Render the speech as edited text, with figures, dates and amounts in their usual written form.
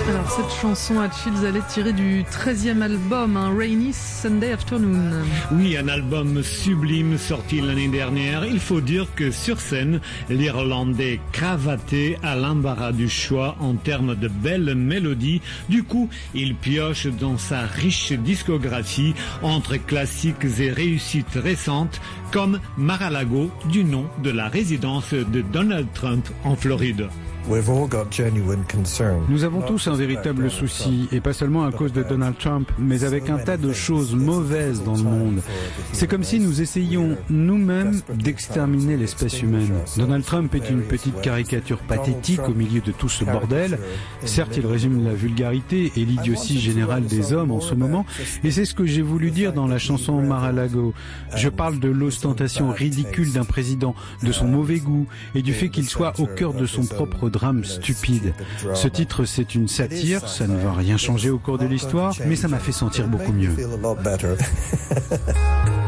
Alors cette chanson à Chills, elle est tirée du 13e album, Rainy Sunday Afternoon. Oui, un album sublime sorti l'année dernière. Il faut dire que sur scène, l'Irlandais cravaté à l'embarras du choix en termes de belles mélodies. Du coup, il pioche dans sa riche discographie entre classiques et réussites récentes comme Mar-a-Lago, du nom de la résidence de Donald Trump en Floride. Nous avons tous un véritable souci, et pas seulement à cause de Donald Trump, mais avec un tas de choses mauvaises dans le monde. C'est comme si nous essayions nous-mêmes d'exterminer l'espèce humaine. Donald Trump est une petite caricature pathétique au milieu de tout ce bordel. Certes, il résume la vulgarité et l'idiotie générale des hommes en ce moment, et c'est ce que j'ai voulu dire dans la chanson Mar-a-Lago. Je parle de l'ostentation ridicule d'un président, de son mauvais goût, et du fait qu'il soit au cœur de son propre drame stupide. Ce titre, c'est une satire, ça ne va rien changer au cours de l'histoire, mais ça m'a fait sentir beaucoup mieux.